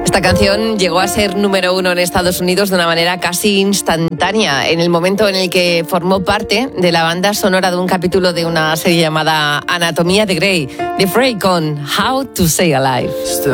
Esta canción llegó a ser número 1 en Estados Unidos de una manera casi instantánea, en el momento en el que formó parte de la banda sonora de un capítulo de una serie llamada Anatomía de Grey, de Frey con How to Stay Alive. Still